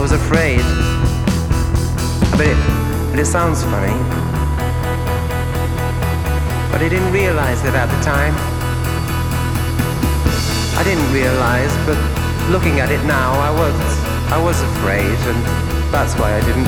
was afraid. But it sounds funny. But I didn't realize it at the time. I didn't realize, but looking at it now, I was afraid, and that's why I didn't